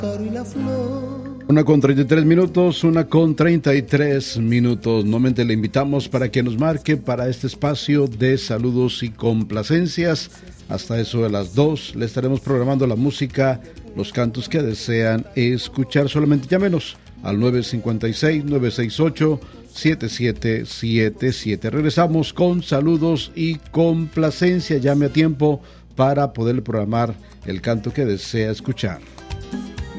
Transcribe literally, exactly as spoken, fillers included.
Una con treinta y tres minutos, una con treinta y tres minutos. Nuevamente le invitamos para que nos marque para este espacio de saludos y complacencias. Hasta eso de las dos le estaremos programando la música, los cantos que desean escuchar. Solamente llámenos al nueve cinco seis, nueve seis ocho, siete siete siete siete. Regresamos con saludos y complacencia. Llame a tiempo para poder programar el canto que desea escuchar.